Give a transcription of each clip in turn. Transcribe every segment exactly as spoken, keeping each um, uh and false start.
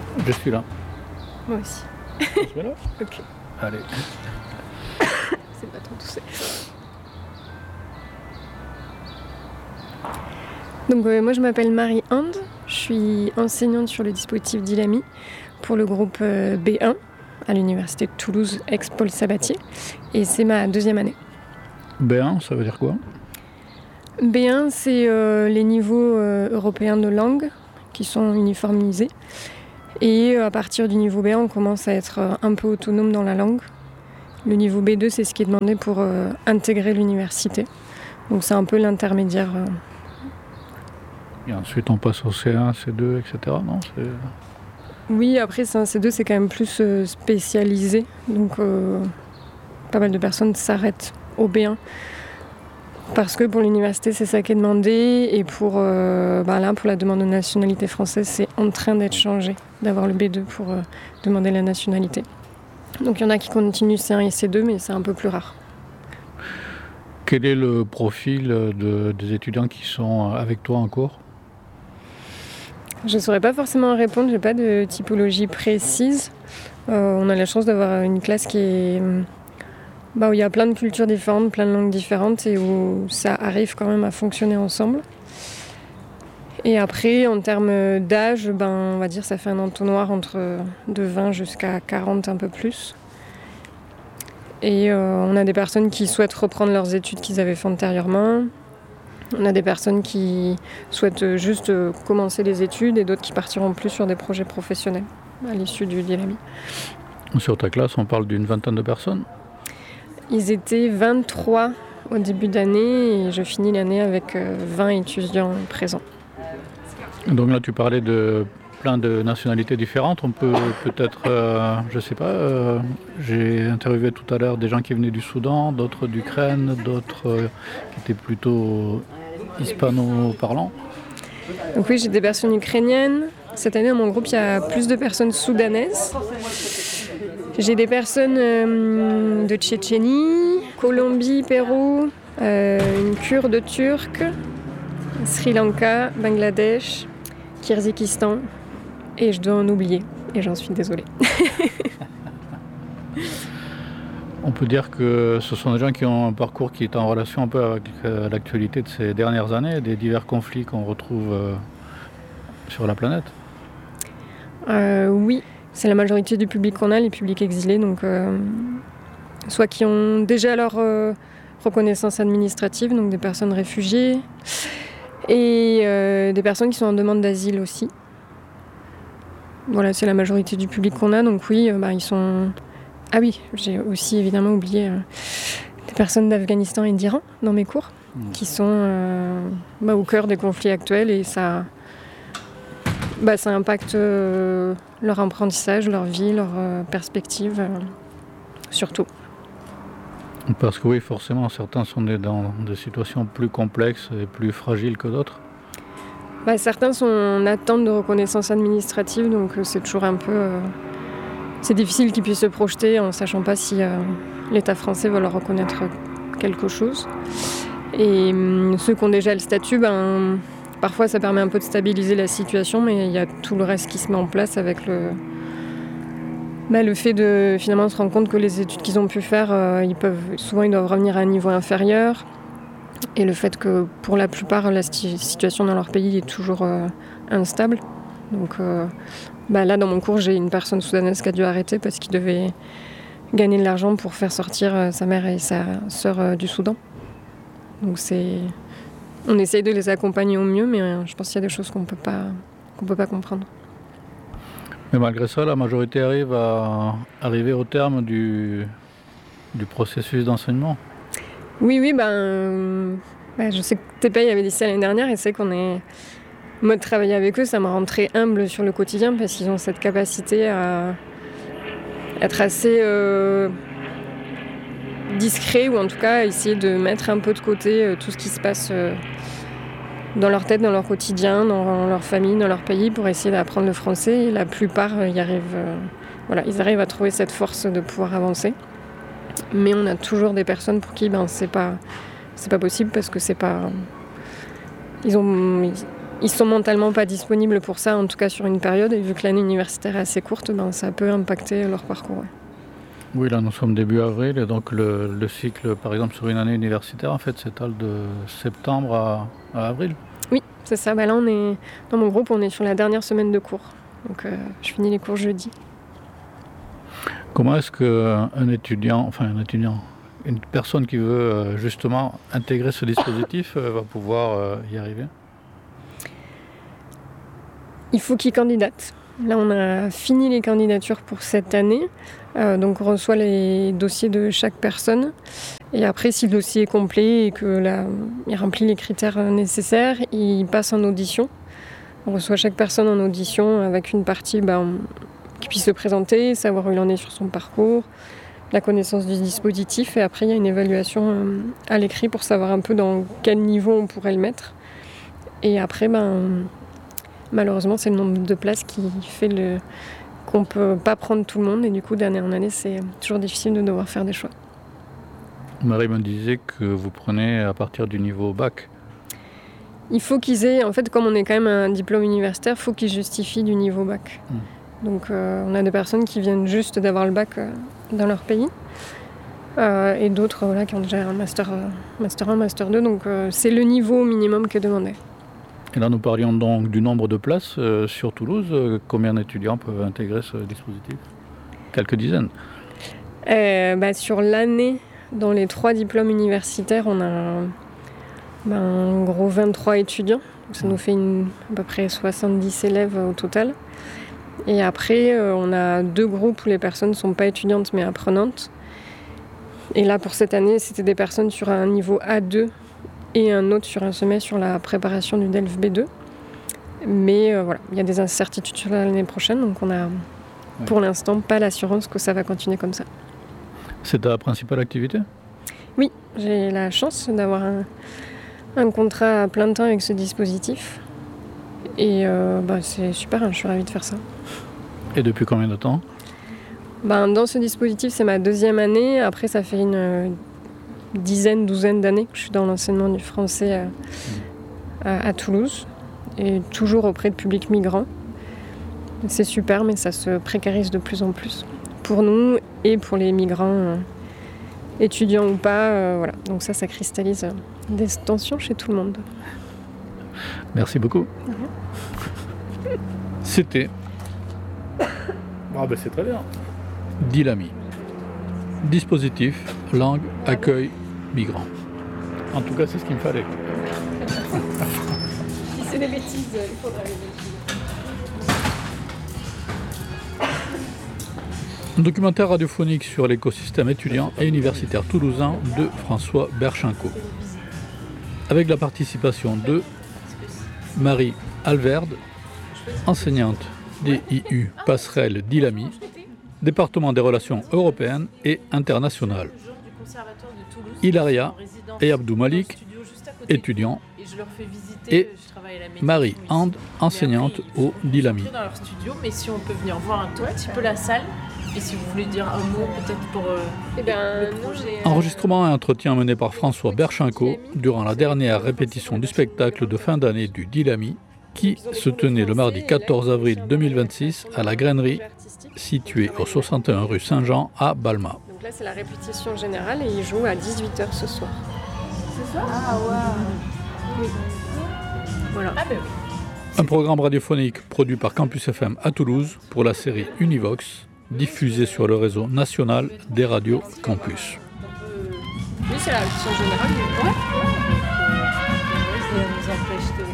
Je suis là. Moi aussi. On se met là ? Ok. Allez. C'est pas trop toussé. Donc euh, moi je m'appelle Marie-Ande, je suis enseignante sur le dispositif d'Ilami pour le groupe euh, B un à l'université de Toulouse, ex-Paul Sabatier, et c'est ma deuxième année. B un, ça veut dire quoi ? B un, c'est euh, les niveaux euh, européens de langue qui sont uniformisés. Et euh, à partir du niveau B un, on commence à être euh, un peu autonome dans la langue. Le niveau B deux, c'est ce qui est demandé pour euh, intégrer l'université. Donc c'est un peu l'intermédiaire. Euh... Et ensuite on passe au C un, C deux, et cetera. Non, c'est... Oui, après c'est un C deux, c'est quand même plus euh, spécialisé. Donc euh, pas mal de personnes s'arrêtent au B un. Parce que pour l'université, c'est ça qui est demandé. Et pour, euh, bah là, pour la demande de nationalité française, c'est en train d'être changé, d'avoir le B deux pour euh, demander la nationalité. Donc il y en a qui continuent C un et C deux, mais c'est un peu plus rare. Quel est le profil de, des étudiants qui sont avec toi en cours ? Je ne saurais pas forcément répondre, je n'ai pas de typologie précise. Euh, on a la chance d'avoir une classe qui est... Bah, où il y a plein de cultures différentes, plein de langues différentes et où ça arrive quand même à fonctionner ensemble. Et après, en termes d'âge, ben, on va dire ça fait un entonnoir entre de vingt jusqu'à quarante, un peu plus. Et euh, on a des personnes qui souhaitent reprendre leurs études qu'ils avaient fait antérieurement. On a des personnes qui souhaitent juste commencer les études et d'autres qui partiront plus sur des projets professionnels à l'issue du Dilami. Sur ta classe, on parle d'une vingtaine de personnes ? Ils étaient vingt-trois au début d'année et je finis l'année avec vingt étudiants présents. Donc là, tu parlais de plein de nationalités différentes. On peut peut-être, euh, je sais pas, euh, j'ai interviewé tout à l'heure des gens qui venaient du Soudan, d'autres d'Ukraine, d'autres euh, qui étaient plutôt hispano-parlants. Donc oui, j'ai des personnes ukrainiennes. Cette année, dans mon groupe, il y a plus de personnes soudanaises. J'ai des personnes euh, de Tchétchénie, Colombie, Pérou, euh, une Kurde turque, Sri Lanka, Bangladesh, Kirghizistan, et je dois en oublier, et j'en suis désolée. On peut dire que ce sont des gens qui ont un parcours qui est en relation un peu avec euh, l'actualité de ces dernières années, des divers conflits qu'on retrouve euh, sur la planète. Euh, oui, c'est la majorité du public qu'on a, les publics exilés, donc euh, soit qui ont déjà leur euh, reconnaissance administrative, donc des personnes réfugiées, et euh, des personnes qui sont en demande d'asile aussi. Voilà, c'est la majorité du public qu'on a, donc oui, euh, bah, ils sont... Ah oui, j'ai aussi évidemment oublié euh, des personnes d'Afghanistan et d'Iran dans mes cours, mmh. qui sont euh, bah, au cœur des conflits actuels et ça... Bah, ça impacte euh, leur apprentissage, leur vie, leur euh, perspective, euh, surtout. Parce que oui, forcément, certains sont dans des situations plus complexes et plus fragiles que d'autres. Bah, certains sont en attente de reconnaissance administrative, donc euh, c'est toujours un peu... Euh, c'est difficile qu'ils puissent se projeter en sachant pas si euh, l'État français va leur reconnaître quelque chose. Et euh, ceux qui ont déjà le statut, ben... Parfois, ça permet un peu de stabiliser la situation, mais il y a tout le reste qui se met en place avec le, bah, le fait de finalement se rendre compte que les études qu'ils ont pu faire, euh, ils peuvent, souvent ils doivent revenir à un niveau inférieur. Et le fait que pour la plupart, la situation dans leur pays est toujours euh, instable. Donc euh, bah, là, dans mon cours, j'ai une personne soudanaise qui a dû arrêter parce qu'il devait gagner de l'argent pour faire sortir euh, sa mère et sa sœur euh, du Soudan. Donc c'est... On essaye de les accompagner au mieux, mais euh, je pense qu'il y a des choses qu'on peut pas, qu'on peut pas comprendre. Mais malgré ça, la majorité arrive à arriver au terme du, du processus d'enseignement. Oui, oui, ben, euh, ben, je sais que T P I avait dit ça l'année dernière, et c'est qu'on est... Moi, de travailler avec eux, ça me rend très humble sur le quotidien, parce qu'ils ont cette capacité à être assez... Euh... discret, ou en tout cas essayer de mettre un peu de côté euh, tout ce qui se passe euh, dans leur tête, dans leur quotidien, dans leur famille, dans leur pays, pour essayer d'apprendre le français. Et la plupart euh, y arrivent, euh, voilà, ils arrivent à trouver cette force de pouvoir avancer. Mais on a toujours des personnes pour qui ben, c'est pas, c'est pas possible parce que c'est pas... Ils ont, ils sont mentalement pas disponibles pour ça, en tout cas sur une période, et vu que l'année universitaire est assez courte, ben, ça peut impacter leur parcours. Ouais. Oui, là nous sommes début avril, et donc le, le cycle, par exemple sur une année universitaire, en fait, s'étale de septembre à, à avril. Oui, c'est ça. Ben là, on est, dans mon groupe, on est sur la dernière semaine de cours. Donc euh, je finis les cours jeudi. Comment est-ce qu'un étudiant, enfin un étudiant, une personne qui veut justement intégrer ce dispositif va pouvoir y arriver ? Il faut qu'il candidate. Là, on a fini les candidatures pour cette année. Euh, donc, on reçoit les dossiers de chaque personne. Et après, si le dossier est complet et qu'il remplit les critères nécessaires, il passe en audition. On reçoit chaque personne en audition avec une partie bah, on, qui puisse se présenter, savoir où il en est sur son parcours, la connaissance du dispositif. Et après, il y a une évaluation euh, à l'écrit pour savoir un peu dans quel niveau on pourrait le mettre. Et après, ben... malheureusement, c'est le nombre de places qui fait le... qu'on ne peut pas prendre tout le monde. Et du coup, d'année en année, c'est toujours difficile de devoir faire des choix. Marie me disait que vous prenez à partir du niveau bac. Il faut qu'ils aient... En fait, comme on est quand même un diplôme universitaire, il faut qu'ils justifient du niveau bac. Mmh. Donc, euh, on a des personnes qui viennent juste d'avoir le bac euh, dans leur pays. Euh, et d'autres voilà, qui ont déjà un master, euh, master un, master deux. Donc, euh, c'est le niveau minimum qui est demandé. Et là, nous parlions donc du nombre de places euh, sur Toulouse. Euh, combien d'étudiants peuvent intégrer ce dispositif ? Quelques dizaines. Euh, bah, sur l'année, dans les trois diplômes universitaires, on a bah, en gros vingt-trois étudiants. Donc ça nous fait une, à peu près soixante-dix élèves au total. Et après, euh, on a deux groupes où les personnes ne sont pas étudiantes mais apprenantes. Et là, pour cette année, c'était des personnes sur un niveau A deux et un autre sur un semestre sur la préparation du D E L F B deux. Mais euh, voilà, il y a des incertitudes sur l'année prochaine, donc on a oui. pour l'instant pas l'assurance que ça va continuer comme ça. C'est ta principale activité ? Oui, j'ai la chance d'avoir un, un contrat à plein temps avec ce dispositif. Et euh, bah, c'est super, hein, je suis ravie de faire ça. Et depuis combien de temps ? Ben, dans ce dispositif, c'est ma deuxième année. Après, ça fait une euh, dizaine, douzaine d'années que je suis dans l'enseignement du français à, à, à Toulouse. Et toujours auprès de publics migrants. C'est super, mais ça se précarise de plus en plus. Pour nous et pour les migrants, euh, étudiants ou pas. Euh, voilà. Donc ça, ça cristallise euh, des tensions chez tout le monde. Merci beaucoup. Mmh. C'était... Ah ben c'est très bien. Dilami. Dispositif, langue, accueil, migrants. En tout cas, c'est ce qu'il me fallait. Si c'est des bêtises, il faudra les bêtises. Un documentaire radiophonique sur l'écosystème étudiant et universitaire toulousain de François Berchenko. Avec la participation de Marie Alverde, enseignante D I U Passerelle Dilami, département des relations européennes et internationales. Hilaria et Abdou Malik, étudiants, et Marie Ande, enseignante au Dilami. Dans leur studio, mais si on peut venir voir un tout petit peu la salle, et si vous voulez dire un mot peut-être pour euh, eh ben, le projet. Enregistrement et entretien mené par François Berchenko durant la dernière répétition du spectacle de fin d'année du Dilami, qui se tenait le mardi quatorze avril deux mille vingt-six à la Grainerie, située au soixante et un rue Saint-Jean à Balma. Donc là, c'est la répétition générale et ils jouent à dix-huit heures ce soir. C'est ça ? Ah ouais. Oui. Voilà. Ah ben oui. Un programme radiophonique produit par Campus F M à Toulouse pour la série Univox, diffusée sur le réseau national des radios Campus. Oui, c'est la répétition générale. Mais... Ouais. Ça nous empêche de...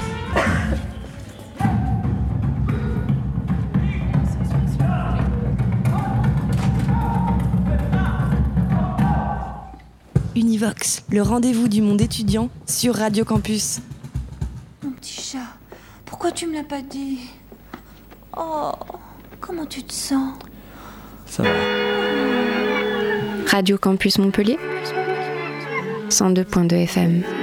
Univox, le rendez-vous du monde étudiant sur Radio Campus. Mon petit chat, pourquoi tu me l'as pas dit ? Oh, comment tu te sens ? Ça va. Radio Campus Montpellier, cent deux point deux F M.